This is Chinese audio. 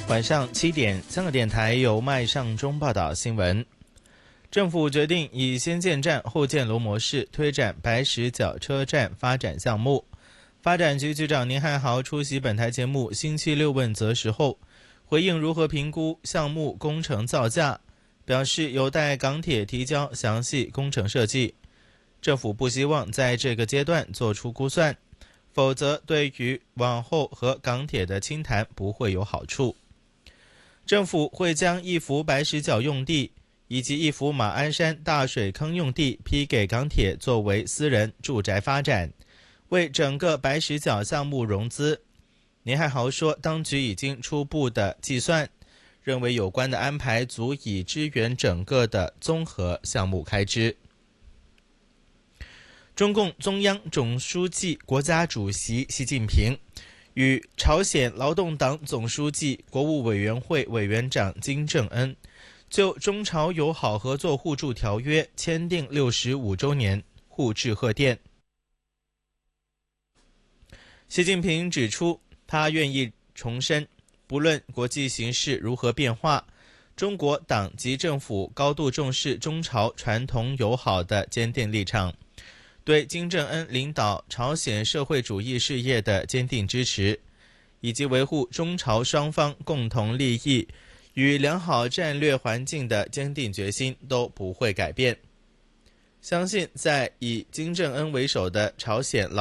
晚上7点，香港电台由麦尚中报道新闻。政府决定以先建站后建楼模式推展白石角车站发展项目。发展局局长宁汉豪出席本台节目星期六问责时候，回应如何评估项目工程造价，表示有待港铁提交详细工程设计。政府不希望在这个阶段做出估算，否则对于往后和港铁的倾谈不会有好处。政府会将一幅白石角用地以及一幅马鞍山大水坑用地批给港铁作为私人住宅发展，为整个白石角项目融资。宁汉豪说，当局已经初步的计算，认为有关的安排足以支援整个的综合项目开支。中共中央总书记、国家主席习近平与朝鲜劳动党总书记、国务委员会委员长金正恩就中朝友好合作互助条约签订65周年互致贺电。习近平指出，他愿意重申，不论国际形势如何变化，中国党及政府高度重视中朝传统友好的坚定立场，对金正恩领导朝鲜社会主义事业的坚定支持，以及维护中朝双方共同利益与良好战略环境的坚定决心都不会改变。相信在以金正恩为首的朝鲜劳